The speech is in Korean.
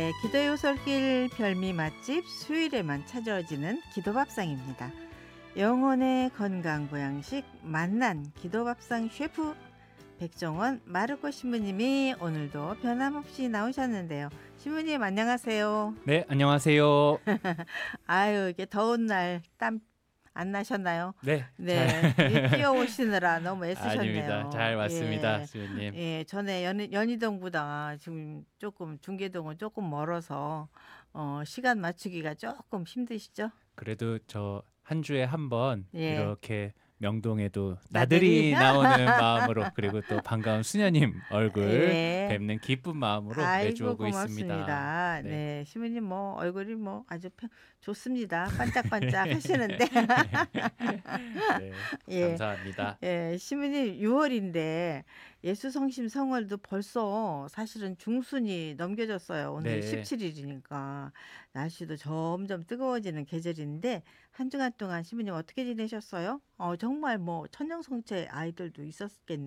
네, 기도의 오솔길 별미 맛집 수요일에만 찾아오지는 기도밥상입니다. 영혼의 건강 보양식 만난 기도밥상 셰프 백종원 마르코 신부님이 오늘도 변함없이 나오셨는데요. 신부님 안녕하세요. 네, 안녕하세요. 아유, 이게 더운 날 땀 안 나셨나요? 네, 네, 이 뛰어오시느라 너무 아닙니다. 잘 애쓰셨네요. 왔습니다, 예, 수현님. 예, 전에 연희동보다 지금 조금 중계동은 조금 멀어서 시간 맞추기가 조금 힘드시죠? 그래도 저 한 주에 한 번 예, 이렇게 명동에도 나들이. 나들이 나오는 마음으로 그리고 또 반가운 수녀님 얼굴 예. 뵙는 기쁜 마음으로 매주 아이고 오고 있습니다. 고맙습니다. 네. 네, 시부님 뭐 얼굴이 뭐 아주 좋습니다. 반짝반짝 하시는데 네, 예, 감사합니다. 예, 시부님 6월인데 예수 성심 성월도 벌써 사실은 중순이 넘겨졌어요. 오늘 네, 17일이니까 날씨도 점점 뜨거워지는 계절인데 한 주간 동안 시부님 어떻게 지내셨어요? 정말 뭐 천년성체 아이들도 있었겠네요.